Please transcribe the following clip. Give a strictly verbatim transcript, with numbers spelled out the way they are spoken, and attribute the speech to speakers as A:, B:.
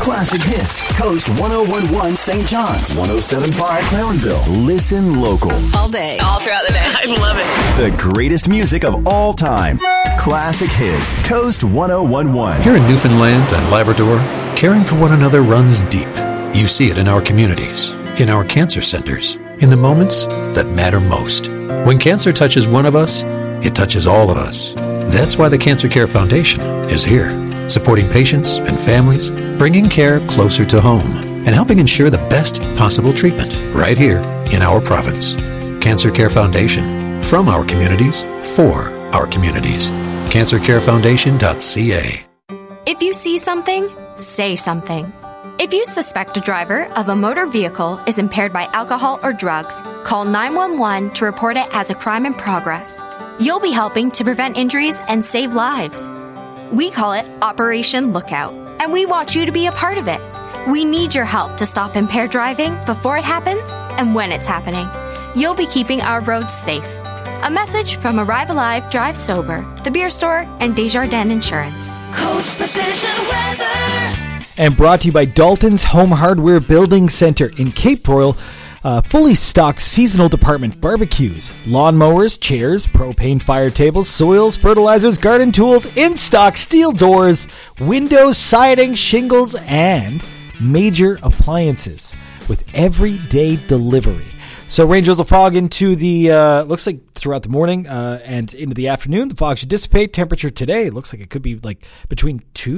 A: Classic Hits, Coast one oh one point one Saint John's, one oh seven point five Clarenville. Listen local.
B: All day. All throughout the day. I love it.
A: The greatest music of all time. Classic Hits, Coast one oh one point one.
C: Here in Newfoundland and Labrador, caring for one another runs deep. You see it in our communities, in our cancer centers, in the moments that matter most. When cancer touches one of us, it touches all of us. That's why the Cancer Care Foundation is here, supporting patients and families, bringing care closer to home, and helping ensure the best possible treatment right here in our province. Cancer Care Foundation, from our communities, for our communities. cancer care foundation dot c a.
D: If you see something, say something. If you suspect a driver of a motor vehicle is impaired by alcohol or drugs, call nine one one to report it as a crime in progress. You'll be helping to prevent injuries and save lives. We call it Operation Lookout, and we want you to be a part of it. We need your help to stop impaired driving before it happens and when it's happening. You'll be keeping our roads safe. A message from Arrive Alive, Drive Sober, The Beer Store, and Desjardins Insurance.
E: Coast Precision Weather.
F: And brought to you by Dalton's Home Hardware Building Center in Cape Royal. Uh, fully stocked seasonal department barbecues, lawnmowers, chairs, propane fire tables, soils, fertilizers, garden tools, in-stock steel doors, windows, siding, shingles, and major appliances with everyday delivery. So rain will fog into the, uh, looks like throughout the morning uh, and into the afternoon. The fog should dissipate. Temperature today looks like it could be like between two